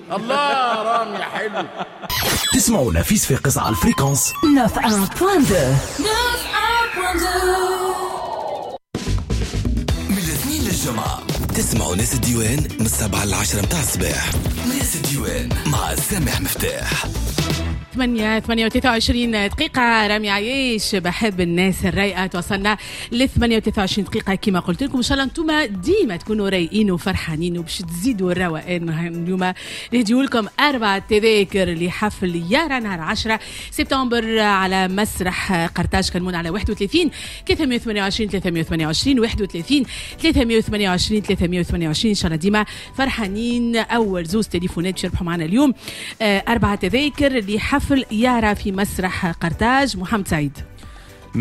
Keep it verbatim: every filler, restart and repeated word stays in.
الله رامي حلو. تسمعوا نفيس في قصة على الفريكونس تسعة فاصلة اثنين. من الاثنين للجمعة تسمعوا ناس الديوان من السبعة للعشرة متاع الصباح. ناس الديوان مع سامح مفتاح. ثمانية ثمانية وثلاثة وعشرين دقيقة. رامي عيش بحب الناس الرايقة. توصلنا ل ثمانية وثلاثة وعشرين دقيقة كما قلت لكم. إن شاء الله أنتم ديما تكونوا رايقين وفرحانين وباش تزيدوا الروقان. اليوم نهديو لكم أربع تذاكر لحفل يارا نهار عشرة سبتمبر على مسرح قرطاج كنمون على واحد وثلاثين ثلاثمية وثمانية وعشرين ثلاثمية وثمانية وعشرين واحد وثلاثين ثلاثمية وثمانية وعشرين ثلاثمية وثمانية وعشرين. إن شاء الله ديما فرحانين. أول زوز تليفونات تشربحوا معنا اليوم. أربع تذاكر لحفل يارا في مسرح قرطاج. محمد سعيد